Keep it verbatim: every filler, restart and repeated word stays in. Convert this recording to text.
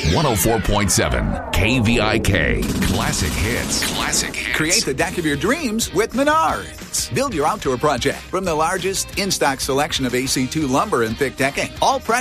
one oh four point seven K V I K. Classic hits. Classic hits. Create the deck of your dreams with Menards. Build your outdoor project from the largest in-stock selection of A C two lumber and thick decking. All pressure.